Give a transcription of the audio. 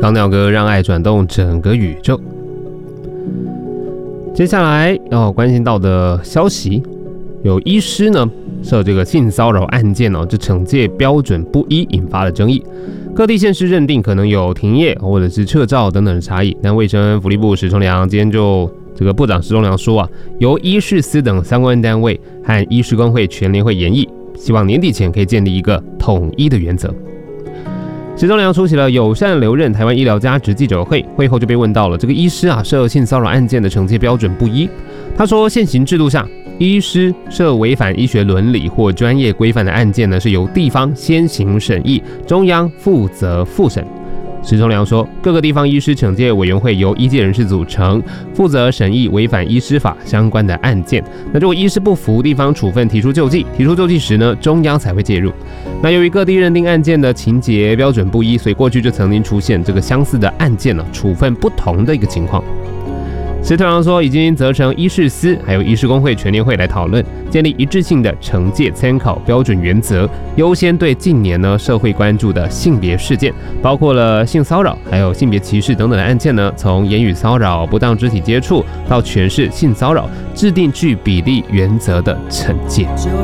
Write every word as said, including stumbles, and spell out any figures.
港鸟哥让爱转动整个宇宙。接下来要关心到的消息，有医师呢涉这个性骚扰案件哦，这惩戒标准不一，引发了争议。各地县市认定可能有停业或者是撤照等等的差异。但卫生福利部史崇良今天就这个部长史崇良说啊，由医事司等相关单位和医师工会全联会研议，希望年底前可以建立一个统一的原则。史崇良出席了友善留任台湾医疗家职记者会，会后就被问到了这个医师啊涉性骚扰案件的惩戒标准不一。他说，现行制度下，医师涉违反医学伦理或专业规范的案件呢，是由地方先行审议，中央负责复审。史崇良说，各个地方医师惩戒委员会由医界人士组成，负责审议违反医师法相关的案件。那如果医师不服地方处分，提出救济，提出救济时呢，中央才会介入。那由于各地认定案件的情节标准不一，所以过去就曾经出现这个相似的案件呢，处分不同的一个情况。史崇良说，已经责成医事司还有医师工会全联会来讨论，建立一致性的惩戒参考标准原则，优先对近年呢社会关注的性别事件，包括了性骚扰还有性别歧视等等的案件呢，从言语骚扰、不当肢体接触到权势性骚扰，制定具比例原则的惩戒。